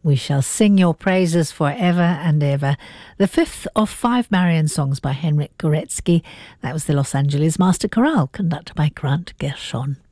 We shall sing your praises forever and ever. The fifth of 5 Marian songs by Henryk Górecki. That was the Los Angeles Master Chorale, conducted by Grant Gershon.